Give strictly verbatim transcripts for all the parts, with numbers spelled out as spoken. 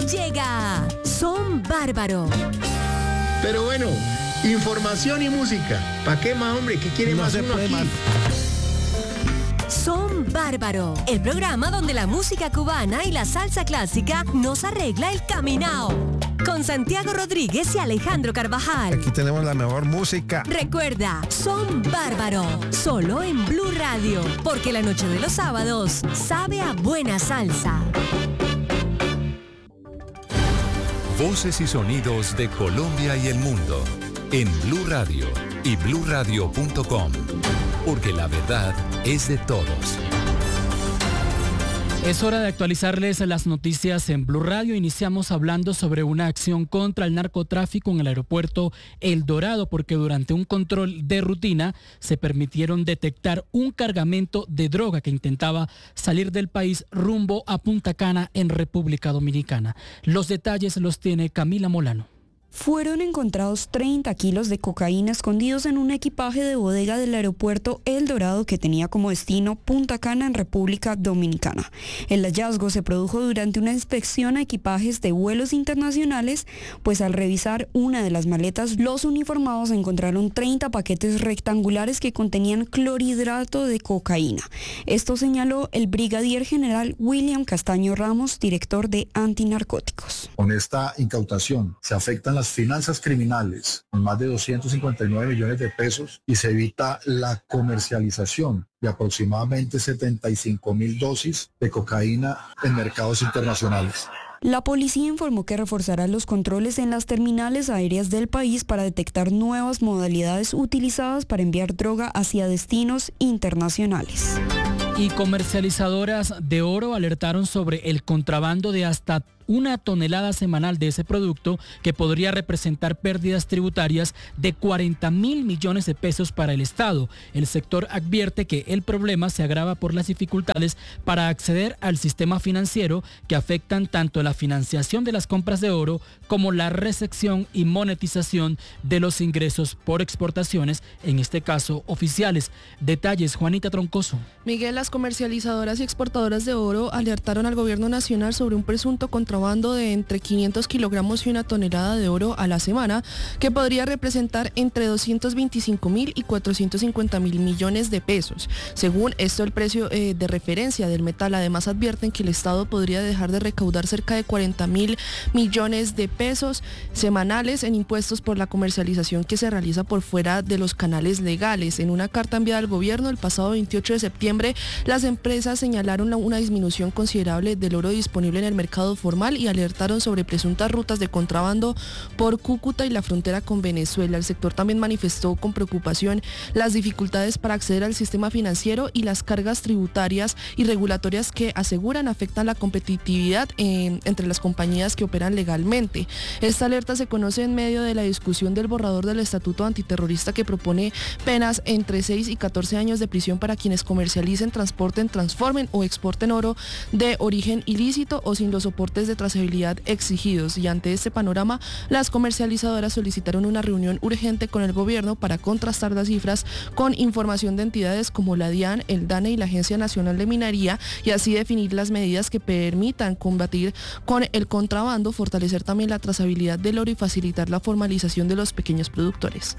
llega Son Bárbaro. Pero bueno, información y música. ¿Para qué más, hombre? ¿Qué quiere No más se uno puede aquí? más. Son Bárbaro, el programa donde la música cubana y la salsa clásica nos arregla el caminao. Con Santiago Rodríguez y Alejandro Carvajal. Aquí tenemos la mejor música. Recuerda, Son Bárbaro, solo en Blue Radio, porque la noche de los sábados sabe a buena salsa. Voces y sonidos de Colombia y el mundo en Blue Radio y blue radio punto com, porque la verdad es de todos. Es hora de actualizarles las noticias en Blue Radio. Iniciamos hablando sobre una acción contra el narcotráfico en el aeropuerto El Dorado, porque durante un control de rutina se permitieron detectar un cargamento de droga que intentaba salir del país rumbo a Punta Cana en República Dominicana. Los detalles los tiene Camila Molano. Fueron encontrados treinta kilos de cocaína escondidos en un equipaje de bodega del aeropuerto El Dorado que tenía como destino Punta Cana en República Dominicana. El hallazgo se produjo durante una inspección a equipajes de vuelos internacionales, pues al revisar una de las maletas, los uniformados encontraron treinta paquetes rectangulares que contenían clorhidrato de cocaína. Esto señaló el brigadier general William Castaño Ramos, director de Antinarcóticos. Con esta incautación se afectan las finanzas criminales con más de doscientos cincuenta y nueve millones de pesos y se evita la comercialización de aproximadamente setenta y cinco mil dosis de cocaína en mercados internacionales. La policía informó que reforzará los controles en las terminales aéreas del país para detectar nuevas modalidades utilizadas para enviar droga hacia destinos internacionales. Y comercializadoras de oro alertaron sobre el contrabando de hasta una tonelada semanal de ese producto que podría representar pérdidas tributarias de cuarenta mil millones de pesos para el Estado. El sector advierte que el problema se agrava por las dificultades para acceder al sistema financiero que afectan tanto la financiación de las compras de oro como la recepción y monetización de los ingresos por exportaciones, en este caso oficiales. Detalles, Juanita Troncoso. Miguel, las comercializadoras y exportadoras de oro alertaron al gobierno nacional sobre un presunto contrabando de entre quinientos kilogramos y una tonelada de oro a la semana, que podría representar entre doscientos veinticinco mil y cuatrocientos cincuenta mil millones de pesos. Según esto, el precio eh, de referencia del metal. Además, advierten que el Estado podría dejar de recaudar cerca de cuarenta mil millones de pesos semanales en impuestos por la comercialización que se realiza por fuera de los canales legales. En una carta enviada al gobierno el pasado veintiocho de septiembre, las empresas señalaron una disminución considerable del oro disponible en el mercado formal y alertaron sobre presuntas rutas de contrabando por Cúcuta y la frontera con Venezuela. El sector también manifestó con preocupación las dificultades para acceder al sistema financiero y las cargas tributarias y regulatorias que aseguran afectan la competitividad eh, entre las compañías que operan legalmente. Esta alerta se conoce en medio de la discusión del borrador del Estatuto Antiterrorista que propone penas entre seis y catorce años de prisión para quienes comercialicen, transporten, transformen o exporten oro de origen ilícito o sin los soportes de trazabilidad exigidos. Y ante este panorama, las comercializadoras solicitaron una reunión urgente con el gobierno para contrastar las cifras con información de entidades como la DIAN, el DANE y la Agencia Nacional de Minería, y así definir las medidas que permitan combatir con el contrabando, fortalecer también la trazabilidad del oro y facilitar la formalización de los pequeños productores.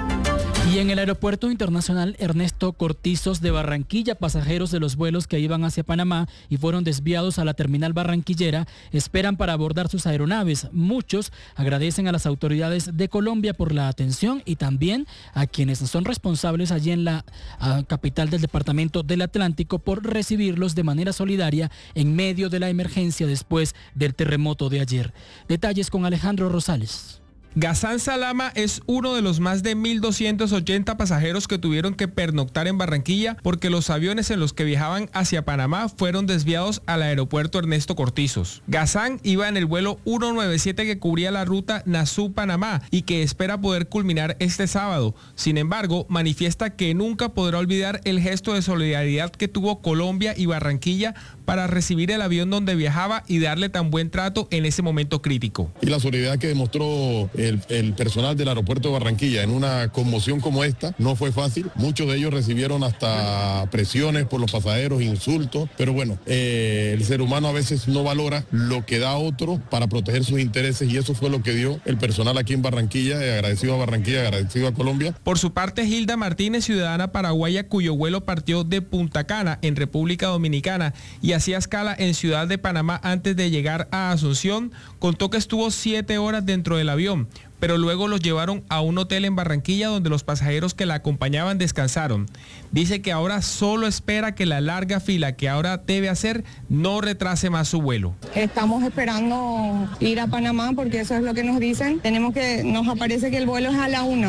Y en el Aeropuerto Internacional Ernesto Cortizos de Barranquilla, pasajeros de los vuelos que iban hacia Panamá y fueron desviados a la terminal barranquillera esperan para abordar sus aeronaves. Muchos agradecen a las autoridades de Colombia por la atención y también a quienes son responsables allí en la uh, capital del departamento del Atlántico por recibirlos de manera solidaria en medio de la emergencia después del terremoto de ayer. Detalles con Alejandro Rosales. Ghassan Salama es uno de los más de mil doscientos ochenta pasajeros que tuvieron que pernoctar en Barranquilla porque los aviones en los que viajaban hacia Panamá fueron desviados al aeropuerto Ernesto Cortizos. Ghassan iba en el vuelo ciento noventa y siete que cubría la ruta Nassau-Panamá y que espera poder culminar este sábado. Sin embargo, manifiesta que nunca podrá olvidar el gesto de solidaridad que tuvo Colombia y Barranquilla para recibir el avión donde viajaba y darle tan buen trato en ese momento crítico. Y la solidaridad que demostró el, el personal del aeropuerto de Barranquilla en una conmoción como esta no fue fácil. Muchos de ellos recibieron hasta presiones por los pasajeros, insultos, pero bueno, eh, el ser humano a veces no valora lo que da otro para proteger sus intereses y eso fue lo que dio el personal aquí en Barranquilla, eh, agradecido a Barranquilla, agradecido a Colombia. Por su parte, Hilda Martínez, ciudadana paraguaya cuyo vuelo partió de Punta Cana en República Dominicana y hacía escala en Ciudad de Panamá antes de llegar a Asunción, contó que estuvo siete horas dentro del avión, pero luego los llevaron a un hotel en Barranquilla donde los pasajeros que la acompañaban descansaron. Dice que ahora solo espera que la larga fila que ahora debe hacer no retrase más su vuelo. Estamos esperando ir a Panamá porque eso es lo que nos dicen. Tenemos que, nos aparece que el vuelo es a la una,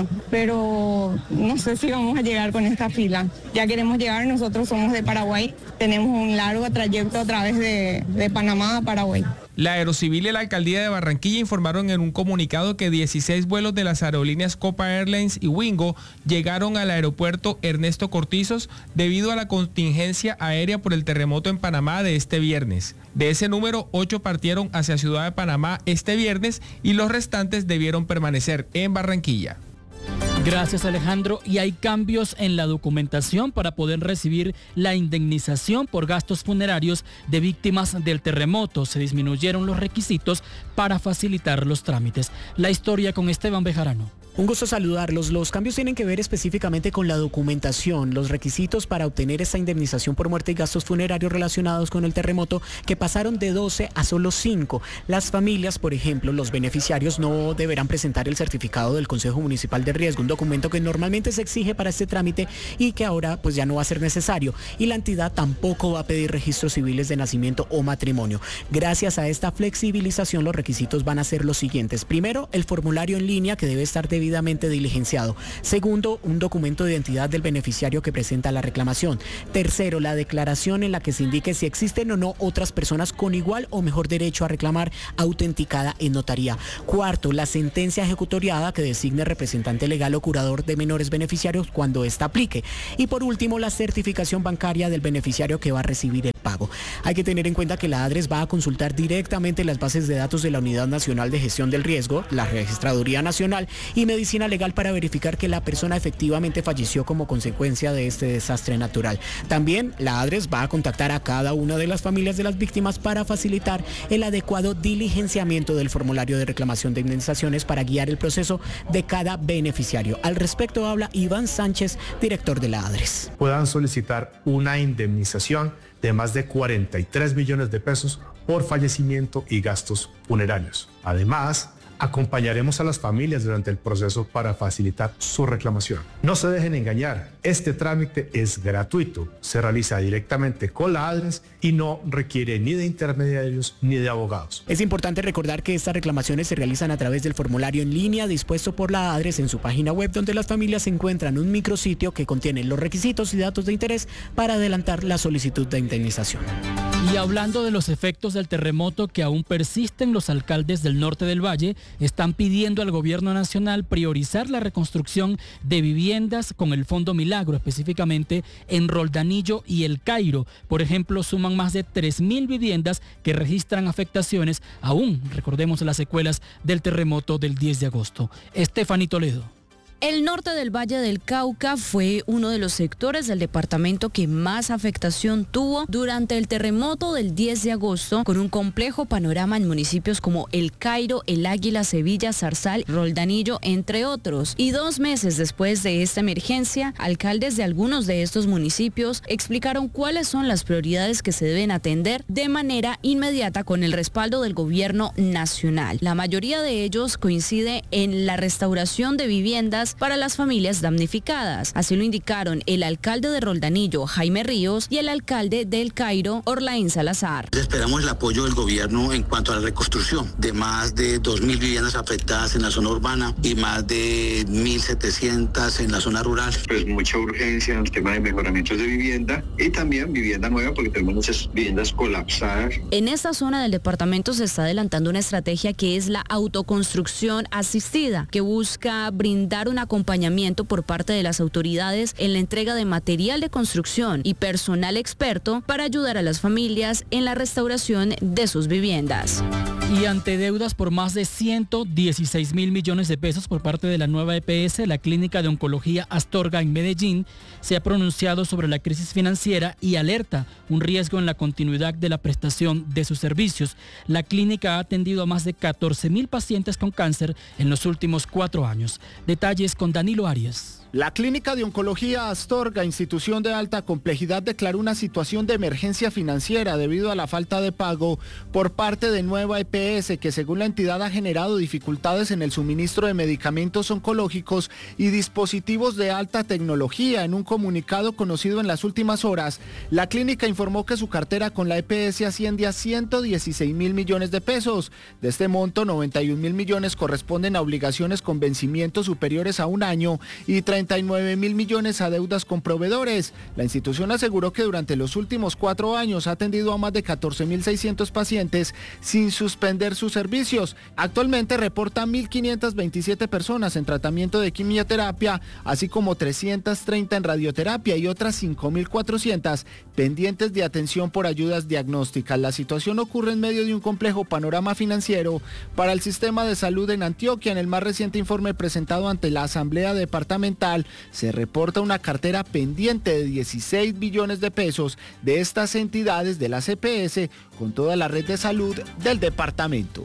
pero no sé si vamos a llegar con esta fila. Ya queremos llegar, nosotros somos de Paraguay, tenemos un largo trayecto a través de, de Panamá a Paraguay. La Aerocivil y la Alcaldía de Barranquilla informaron en un comunicado que dieciséis vuelos de las aerolíneas Copa Airlines y Wingo llegaron al aeropuerto Ernesto Cortizos debido a la contingencia aérea por el terremoto en Panamá de este viernes. De ese número, ocho partieron hacia Ciudad de Panamá este viernes y los restantes debieron permanecer en Barranquilla. Gracias, Alejandro. Y hay cambios en la documentación para poder recibir la indemnización por gastos funerarios de víctimas del terremoto. Se disminuyeron los requisitos para facilitar los trámites. La historia con Esteban Bejarano. Un gusto saludarlos. Los cambios tienen que ver específicamente con la documentación, los requisitos para obtener esta indemnización por muerte y gastos funerarios relacionados con el terremoto, que pasaron de doce a solo cinco. Las familias, por ejemplo, los beneficiarios no deberán presentar el certificado del Consejo Municipal de Riesgo, un documento que normalmente se exige para este trámite y que ahora pues ya no va a ser necesario. Y la entidad tampoco va a pedir registros civiles de nacimiento o matrimonio. Gracias a esta flexibilización, los requisitos van a ser los siguientes. Primero, el formulario en línea que debe estar debidamente diligenciado. Segundo, un documento de identidad del beneficiario que presenta la reclamación. Tercero, la declaración en la que se indique si existen o no otras personas con igual o mejor derecho a reclamar, autenticada en notaría. Cuarto, la sentencia ejecutoriada que designe representante legal o curador de menores beneficiarios cuando ésta aplique. Y por último, la certificación bancaria del beneficiario que va a recibir el pago. Hay que tener en cuenta que la ADRES va a consultar directamente las bases de datos de la Unidad Nacional de Gestión del Riesgo, la Registraduría Nacional y Medicina Legal para verificar que la persona efectivamente falleció como consecuencia de este desastre natural. También la ADRES va a contactar a cada una de las familias de las víctimas para facilitar el adecuado diligenciamiento del formulario de reclamación de indemnizaciones para guiar el proceso de cada beneficiario. Al respecto habla Iván Sánchez, director de la ADRES. Puedan solicitar una indemnización de más de cuarenta y tres millones de pesos por fallecimiento y gastos funerarios. Además, acompañaremos a las familias durante el proceso para facilitar su reclamación. No se dejen engañar, este trámite es gratuito, se realiza directamente con la ADRES y no requiere ni de intermediarios ni de abogados. Es importante recordar que estas reclamaciones se realizan a través del formulario en línea dispuesto por la ADRES en su página web, donde las familias encuentran un micrositio que contiene los requisitos y datos de interés para adelantar la solicitud de indemnización. Y hablando de los efectos del terremoto que aún persisten, los alcaldes del norte del Valle están pidiendo al gobierno nacional priorizar la reconstrucción de viviendas con el Fondo Milagro, específicamente en Roldanillo y El Cairo. Por ejemplo, suman más de tres mil viviendas que registran afectaciones, aún, recordemos, las secuelas del terremoto del diez de agosto. Estefanía Toledo. El norte del Valle del Cauca fue uno de los sectores del departamento que más afectación tuvo durante el terremoto del diez de agosto, con un complejo panorama en municipios como El Cairo, El Águila, Sevilla, Zarzal, Roldanillo, entre otros. Y dos meses después de esta emergencia, alcaldes de algunos de estos municipios explicaron cuáles son las prioridades que se deben atender de manera inmediata con el respaldo del gobierno nacional. La mayoría de ellos coincide en la restauración de viviendas para las familias damnificadas. Así lo indicaron el alcalde de Roldanillo, Jaime Ríos, y el alcalde del Cairo, Orlaín Salazar. Esperamos el apoyo del gobierno en cuanto a la reconstrucción de más de dos mil viviendas afectadas en la zona urbana y más de mil setecientas en la zona rural. Pues mucha urgencia en el tema de mejoramientos de vivienda y también vivienda nueva porque tenemos muchas viviendas colapsadas. En esta zona del departamento se está adelantando una estrategia que es la autoconstrucción asistida, que busca brindar una un acompañamiento por parte de las autoridades en la entrega de material de construcción y personal experto para ayudar a las familias en la restauración de sus viviendas. Y ante deudas por más de ciento dieciséis mil millones de pesos por parte de la nueva E P S, la Clínica de Oncología Astorga en Medellín se ha pronunciado sobre la crisis financiera y alerta un riesgo en la continuidad de la prestación de sus servicios. La clínica ha atendido a más de catorce mil pacientes con cáncer en los últimos cuatro años. Detalles con Danilo Arias. La Clínica de Oncología Astorga, institución de alta complejidad, declaró una situación de emergencia financiera debido a la falta de pago por parte de Nueva E P S, que según la entidad ha generado dificultades en el suministro de medicamentos oncológicos y dispositivos de alta tecnología. En un comunicado conocido en las últimas horas, la clínica informó que su cartera con la E P S asciende a ciento dieciséis mil millones de pesos. De este monto, noventa y un mil millones corresponden a obligaciones con vencimientos superiores a un año y treinta y nueve mil millones a deudas con proveedores. La institución aseguró que durante los últimos cuatro años ha atendido a más de catorce mil seiscientos pacientes sin suspender sus servicios. Actualmente reporta mil quinientas veintisiete personas en tratamiento de quimioterapia, así como trescientas treinta en radioterapia y otras cinco mil cuatrocientas pendientes de atención por ayudas diagnósticas. La situación ocurre en medio de un complejo panorama financiero para el sistema de salud en Antioquia. En el más reciente informe presentado ante la Asamblea Departamental se reporta una cartera pendiente de dieciséis billones de pesos de estas entidades de la C P S con toda la red de salud del departamento.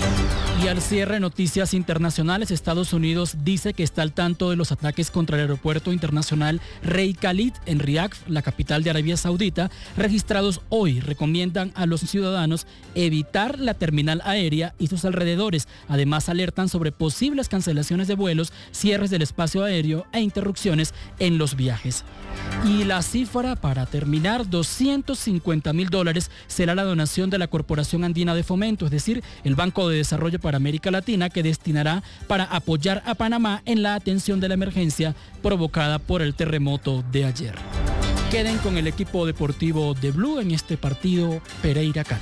Y al cierre, noticias internacionales. Estados Unidos dice que está al tanto de los ataques contra el aeropuerto internacional Rey Khalid en Riad, la capital de Arabia Saudita, registrados hoy. Recomiendan a los ciudadanos evitar la terminal aérea y sus alrededores. Además, alertan sobre posibles cancelaciones de vuelos, cierres del espacio aéreo e interrupciones en los viajes. Y la cifra, para terminar, doscientos cincuenta mil dólares será la donación de la Corporación Andina de Fomento, es decir, el Banco de Desarrollo para América Latina, que destinará para apoyar a Panamá en la atención de la emergencia provocada por el terremoto de ayer. Queden con el equipo deportivo de Blue en este partido Pereira-Cali.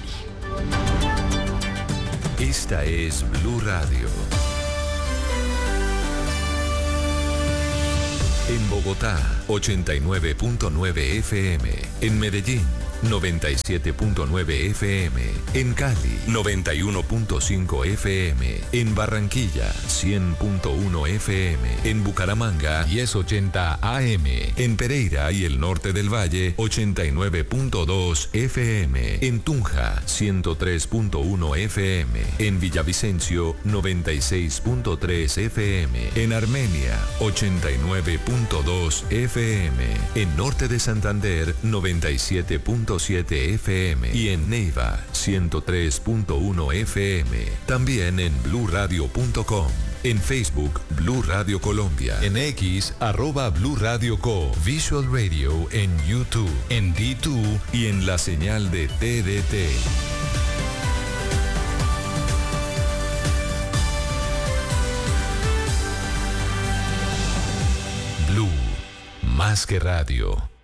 Esta es Blue Radio. En Bogotá, ochenta y nueve punto nueve F M. En Medellín, noventa y siete punto nueve F M. En Cali, noventa y uno punto cinco F M. En Barranquilla, cien punto uno F M. En Bucaramanga, diez ochenta A M. En Pereira y el norte del Valle, ochenta y nueve punto dos F M. En Tunja, ciento tres punto uno F M. En Villavicencio, noventa y seis punto tres F M. En Armenia, ochenta y nueve punto dos F M. En norte de Santander, noventa y siete punto siete F M. Y en Neiva, ciento tres punto uno F M. También en blue radio punto com. En Facebook, Blue Radio Colombia. En X, arroba Blue Radio Co. Visual Radio en YouTube, en D dos y en la señal de T D T. Blue, más que radio.